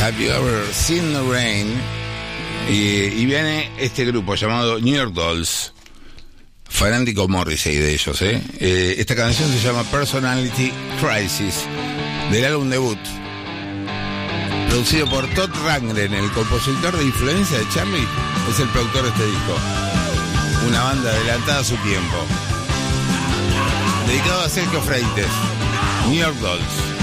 Have You Ever Seen the Rain? Y viene este grupo llamado New York Dolls. Fanático Morrissey de ellos, Esta canción se llama Personality Crisis, del álbum debut, producido por Todd Rundgren, el compositor de influencia de Charlie, es el productor de este disco. Una banda adelantada a su tiempo. Dedicado a Sergio Freites, New York Dolls.